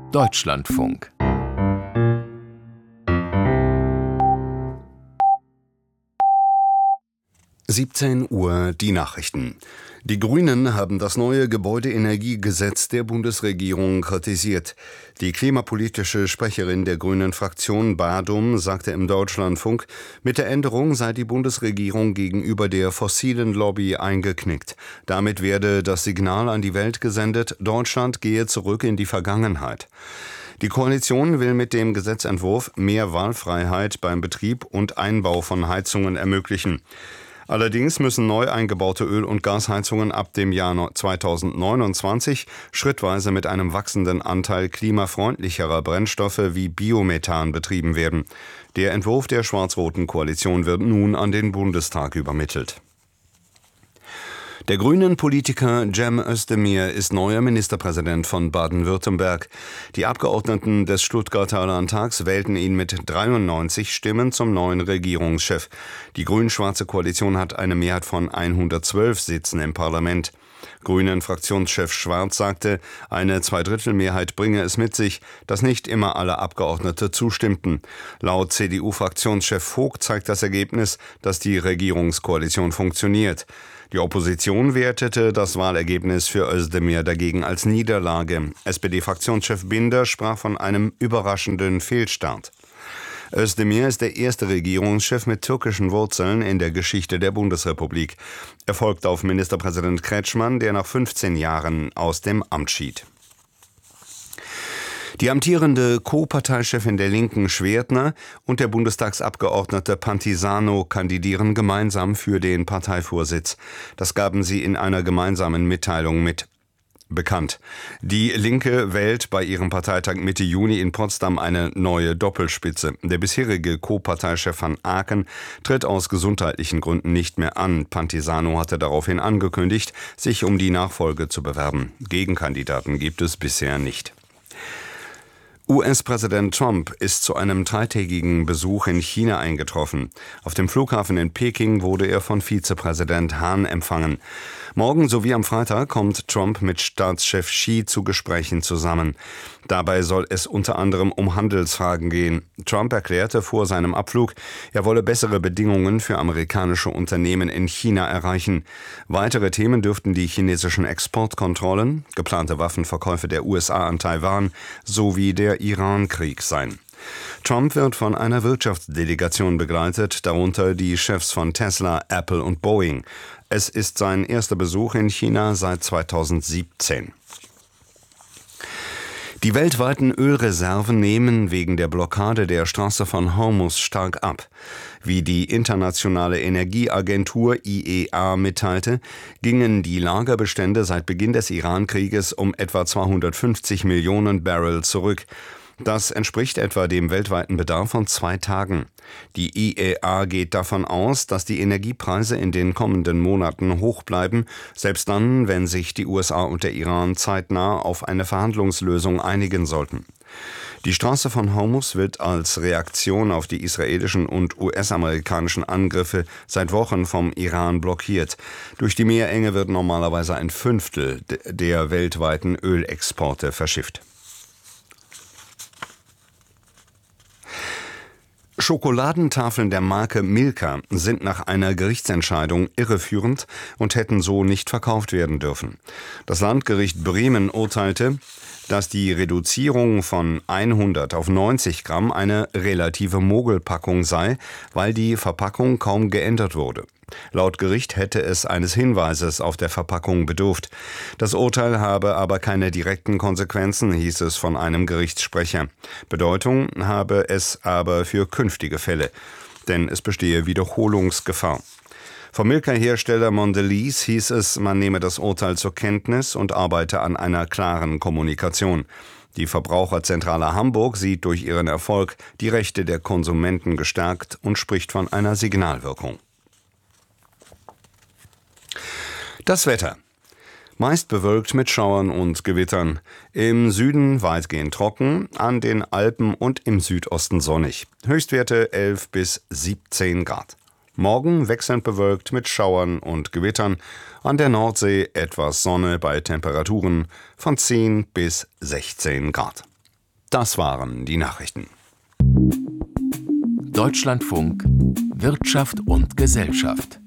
Deutschlandfunk. Uhr die Nachrichten. Die Grünen haben das neue Gebäudeenergiegesetz der Bundesregierung kritisiert. Die klimapolitische Sprecherin der Grünen-Fraktion Badum sagte im Deutschlandfunk, mit der Änderung sei die Bundesregierung gegenüber der fossilen Lobby eingeknickt. Damit werde das Signal an die Welt gesendet, Deutschland gehe zurück in die Vergangenheit. Die Koalition will mit dem Gesetzentwurf mehr Wahlfreiheit beim Betrieb und Einbau von Heizungen ermöglichen. Allerdings müssen neu eingebaute Öl- und Gasheizungen ab dem Jahr 2029 schrittweise mit einem wachsenden Anteil klimafreundlicherer Brennstoffe wie Biomethan betrieben werden. Der Entwurf der schwarz-roten Koalition wird nun an den Bundestag übermittelt. Der Grünen-Politiker Cem Özdemir ist neuer Ministerpräsident von Baden-Württemberg. Die Abgeordneten des Stuttgarter Landtags wählten ihn mit 93 Stimmen zum neuen Regierungschef. Die grün-schwarze Koalition hat eine Mehrheit von 112 Sitzen im Parlament. Grünen-Fraktionschef Schwarz sagte, eine Zweidrittelmehrheit bringe es mit sich, dass nicht immer alle Abgeordnete zustimmten. Laut CDU-Fraktionschef Vogt zeigt das Ergebnis, dass die Regierungskoalition funktioniert. Die Opposition wertete das Wahlergebnis für Özdemir dagegen als Niederlage. SPD-Fraktionschef Binder sprach von einem überraschenden Fehlstart. Özdemir ist der erste Regierungschef mit türkischen Wurzeln in der Geschichte der Bundesrepublik. Er folgt auf Ministerpräsident Kretschmann, der nach 15 Jahren aus dem Amt schied. Die amtierende Co-Parteichefin der Linken Schwertner und der Bundestagsabgeordnete Pantisano kandidieren gemeinsam für den Parteivorsitz. Das gaben sie in einer gemeinsamen Mitteilung bekannt. Die Linke wählt bei ihrem Parteitag Mitte Juni in Potsdam eine neue Doppelspitze. Der bisherige Co-Parteichef van Aken tritt aus gesundheitlichen Gründen nicht mehr an. Pantisano hatte daraufhin angekündigt, sich um die Nachfolge zu bewerben. Gegenkandidaten gibt es bisher nicht. US-Präsident Trump ist zu einem dreitägigen Besuch in China eingetroffen. Auf dem Flughafen in Peking wurde er von Vizepräsident Han empfangen. Morgen sowie am Freitag kommt Trump mit Staatschef Xi zu Gesprächen zusammen. Dabei soll es unter anderem um Handelsfragen gehen. Trump erklärte vor seinem Abflug, er wolle bessere Bedingungen für amerikanische Unternehmen in China erreichen. Weitere Themen dürften die chinesischen Exportkontrollen, geplante Waffenverkäufe der USA an Taiwan sowie der Iran-Krieg sein. Trump wird von einer Wirtschaftsdelegation begleitet, darunter die Chefs von Tesla, Apple und Boeing. Es ist sein erster Besuch in China seit 2017. Die weltweiten Ölreserven nehmen wegen der Blockade der Straße von Hormuz stark ab. Wie die Internationale Energieagentur IEA mitteilte, gingen die Lagerbestände seit Beginn des Iran-Krieges um etwa 250 Millionen Barrel zurück. Das entspricht etwa dem weltweiten Bedarf von 2 Tagen. Die IEA geht davon aus, dass die Energiepreise in den kommenden Monaten hoch bleiben, selbst dann, wenn sich die USA und der Iran zeitnah auf eine Verhandlungslösung einigen sollten. Die Straße von Hormuz wird als Reaktion auf die israelischen und US-amerikanischen Angriffe seit Wochen vom Iran blockiert. Durch die Meerenge wird normalerweise ein Fünftel der weltweiten Ölexporte verschifft. Schokoladentafeln der Marke Milka sind nach einer Gerichtsentscheidung irreführend und hätten so nicht verkauft werden dürfen. Das Landgericht Bremen urteilte, dass die Reduzierung von 100 auf 90 Gramm eine relative Mogelpackung sei, weil die Verpackung kaum geändert wurde. Laut Gericht hätte es eines Hinweises auf der Verpackung bedurft. Das Urteil habe aber keine direkten Konsequenzen, hieß es von einem Gerichtssprecher. Bedeutung habe es aber für künftige Fälle, denn es bestehe Wiederholungsgefahr. Vom Milka-Hersteller Mondelez hieß es, man nehme das Urteil zur Kenntnis und arbeite an einer klaren Kommunikation. Die Verbraucherzentrale Hamburg sieht durch ihren Erfolg die Rechte der Konsumenten gestärkt und spricht von einer Signalwirkung. Das Wetter. Meist bewölkt mit Schauern und Gewittern. Im Süden weitgehend trocken, an den Alpen und im Südosten sonnig. Höchstwerte 11 bis 17 Grad. Morgen wechselnd bewölkt mit Schauern und Gewittern. An der Nordsee etwas Sonne bei Temperaturen von 10 bis 16 Grad. Das waren die Nachrichten. Deutschlandfunk Wirtschaft und Gesellschaft.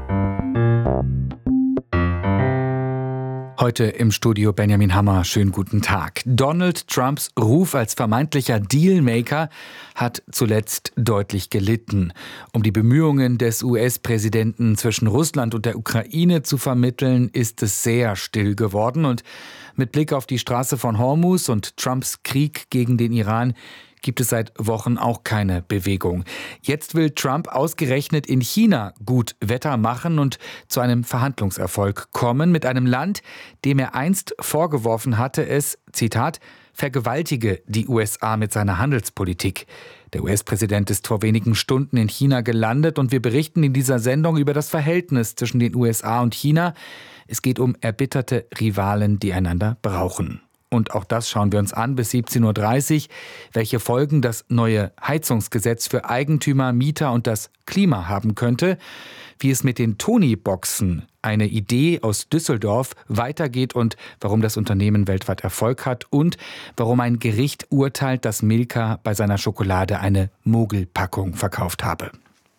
Heute im Studio Benjamin Hammer. Schönen guten Tag. Donald Trumps Ruf als vermeintlicher Dealmaker hat zuletzt deutlich gelitten. Um die Bemühungen des US-Präsidenten zwischen Russland und der Ukraine zu vermitteln, ist es sehr still geworden. Und mit Blick auf die Straße von Hormuz und Trumps Krieg gegen den Iran gibt es seit Wochen auch keine Bewegung. Jetzt will Trump ausgerechnet in China gut Wetter machen und zu einem Verhandlungserfolg kommen mit einem Land, dem er einst vorgeworfen hatte, es, Zitat, vergewaltige die USA mit seiner Handelspolitik. Der US-Präsident ist vor wenigen Stunden in China gelandet und wir berichten in dieser Sendung über das Verhältnis zwischen den USA und China. Es geht um erbitterte Rivalen, die einander brauchen. Und auch das schauen wir uns an bis 17.30 Uhr, welche Folgen das neue Heizungsgesetz für Eigentümer, Mieter und das Klima haben könnte, wie es mit den Tony-Boxen, eine Idee aus Düsseldorf, weitergeht und warum das Unternehmen weltweit Erfolg hat und warum ein Gericht urteilt, dass Milka bei seiner Schokolade eine Mogelpackung verkauft habe.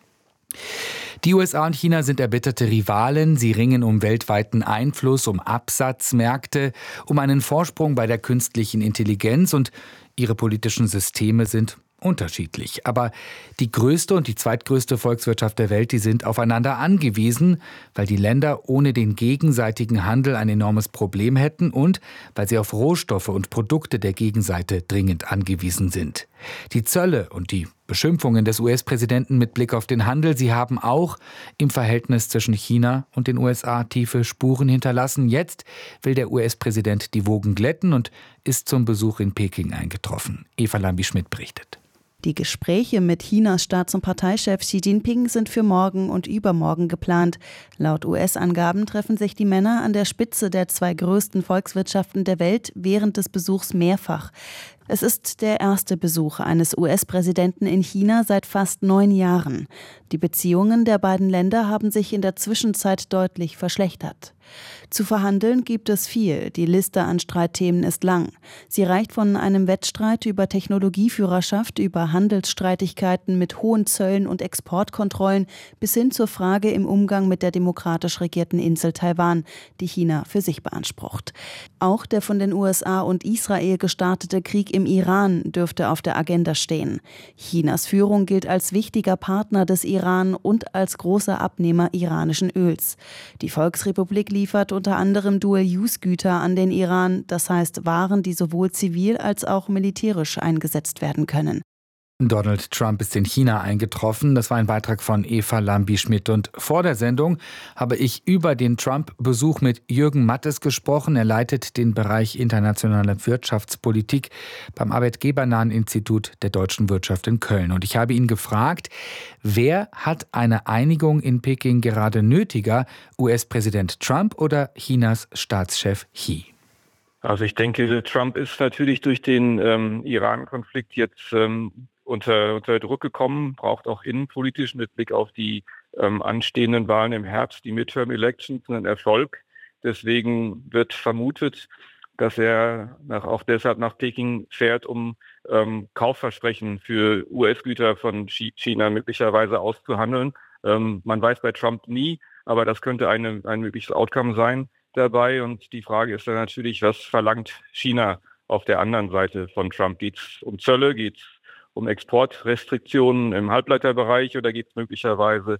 Die USA und China sind erbitterte Rivalen. Sie ringen um weltweiten Einfluss, um Absatzmärkte, um einen Vorsprung bei der künstlichen Intelligenz und ihre politischen Systeme sind unterschiedlich. Aber die größte und die zweitgrößte Volkswirtschaft der Welt, die sind aufeinander angewiesen, weil die Länder ohne den gegenseitigen Handel ein enormes Problem hätten und weil sie auf Rohstoffe und Produkte der Gegenseite dringend angewiesen sind. Die Zölle und die Beschimpfungen des US-Präsidenten mit Blick auf den Handel, sie haben auch im Verhältnis zwischen China und den USA tiefe Spuren hinterlassen. Jetzt will der US-Präsident die Wogen glätten und ist zum Besuch in Peking eingetroffen. Eva Lambi-Schmidt berichtet. Die Gespräche mit Chinas Staats- und Parteichef Xi Jinping sind für morgen und übermorgen geplant. Laut US-Angaben treffen sich die Männer an der Spitze der zwei größten Volkswirtschaften der Welt während des Besuchs mehrfach. Es ist der erste Besuch eines US-Präsidenten in China seit fast 9 Jahren. Die Beziehungen der beiden Länder haben sich in der Zwischenzeit deutlich verschlechtert. Zu verhandeln gibt es viel. Die Liste an Streitthemen ist lang. Sie reicht von einem Wettstreit über Technologieführerschaft, über Handelsstreitigkeiten mit hohen Zöllen und Exportkontrollen bis hin zur Frage im Umgang mit der demokratisch regierten Insel Taiwan, die China für sich beansprucht. Auch der von den USA und Israel gestartete Krieg im Iran dürfte auf der Agenda stehen. Chinas Führung gilt als wichtiger Partner des Iran und als großer Abnehmer iranischen Öls. Die Volksrepublik liefert unter anderem Dual-Use-Güter an den Iran, das heißt Waren, die sowohl zivil als auch militärisch eingesetzt werden können. Donald Trump ist in China eingetroffen. Das war ein Beitrag von Eva Lambi-Schmidt. Und vor der Sendung habe ich über den Trump-Besuch mit Jürgen Mattes gesprochen. Er leitet den Bereich internationale Wirtschaftspolitik beim Arbeitgebernahen Institut der deutschen Wirtschaft in Köln. Und ich habe ihn gefragt, wer hat eine Einigung in Peking gerade nötiger, US-Präsident Trump oder Chinas Staatschef Xi? Also ich denke, Trump ist natürlich durch den Iran-Konflikt jetzt unter Druck gekommen, braucht auch innenpolitisch mit Blick auf die anstehenden Wahlen im Herbst, die Midterm-Elections, einen Erfolg. Deswegen wird vermutet, dass er auch deshalb nach Peking fährt, um Kaufversprechen für US-Güter von China möglicherweise auszuhandeln. Man weiß bei Trump nie, aber das könnte ein mögliches Outcome sein dabei. Und die Frage ist dann natürlich, was verlangt China auf der anderen Seite von Trump? Geht es um Zölle, geht es um Exportrestriktionen im Halbleiterbereich oder geht es möglicherweise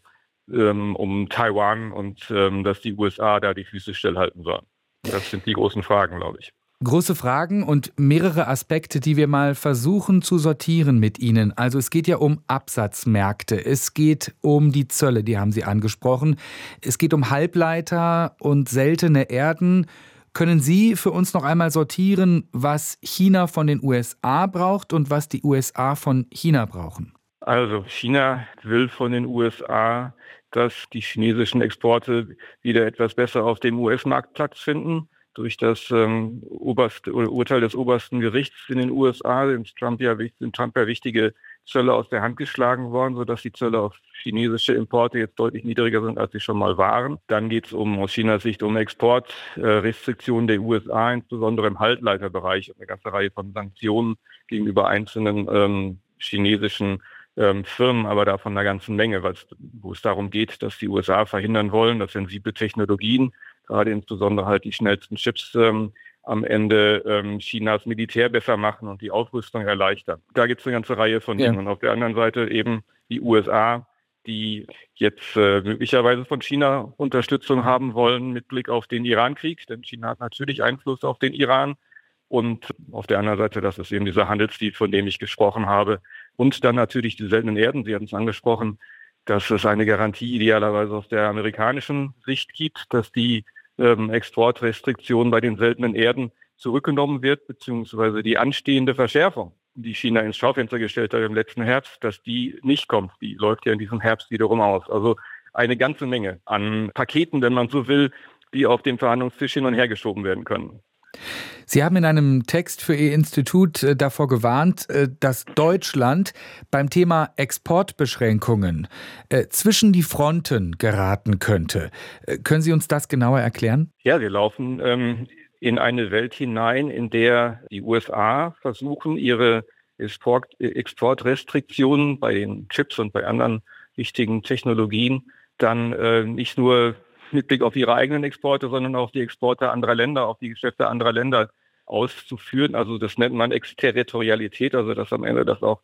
um Taiwan und dass die USA da die Füße stillhalten sollen? Das sind die großen Fragen, glaube ich. Große Fragen und mehrere Aspekte, die wir mal versuchen zu sortieren mit Ihnen. Also es geht ja um Absatzmärkte, es geht um die Zölle, die haben Sie angesprochen. Es geht um Halbleiter und seltene Erden. Können Sie für uns noch einmal sortieren, was China von den USA braucht und was die USA von China brauchen? Also China will von den USA, dass die chinesischen Exporte wieder etwas besser auf dem US-Markt Platz finden. Durch das Urteil des obersten Gerichts in den USA sind Trump ja wichtige Zölle aus der Hand geschlagen worden, sodass die Zölle auf chinesische Importe jetzt deutlich niedriger sind, als sie schon mal waren. Dann geht es aus Chinas Sicht um Exportrestriktionen der USA, insbesondere im Halbleiterbereich, und eine ganze Reihe von Sanktionen gegenüber einzelnen chinesischen Firmen, aber davon einer ganzen Menge, wo es darum geht, dass die USA verhindern wollen, dass sensible Technologien, gerade insbesondere halt die schnellsten Chips, am Ende Chinas Militär besser machen und die Aufrüstung erleichtern. Da gibt es eine ganze Reihe von Dingen. Und auf der anderen Seite eben die USA, die jetzt möglicherweise von China Unterstützung haben wollen mit Blick auf den Iran-Krieg, denn China hat natürlich Einfluss auf den Iran. Und auf der anderen Seite, das ist eben dieser Handelsdeal, von dem ich gesprochen habe. Und dann natürlich die seltenen Erden, Sie hatten es angesprochen, dass es eine Garantie idealerweise aus der amerikanischen Sicht gibt, dass die Exportrestriktionen bei den seltenen Erden zurückgenommen wird, beziehungsweise die anstehende Verschärfung, die China ins Schaufenster gestellt hat im letzten Herbst, dass die nicht kommt. Die läuft ja in diesem Herbst wiederum aus. Also eine ganze Menge an Paketen, wenn man so will, die auf dem Verhandlungstisch hin und her geschoben werden können. Sie haben in einem Text für Ihr Institut davor gewarnt, dass Deutschland beim Thema Exportbeschränkungen zwischen die Fronten geraten könnte. Können Sie uns das genauer erklären? Ja, wir laufen in eine Welt hinein, in der die USA versuchen, ihre Exportrestriktionen bei den Chips und bei anderen wichtigen Technologien dann nicht nur mit Blick auf ihre eigenen Exporte, sondern auch die Exporte anderer Länder, auf die Geschäfte anderer Länder auszuführen. Also das nennt man Exterritorialität, also dass am Ende das auch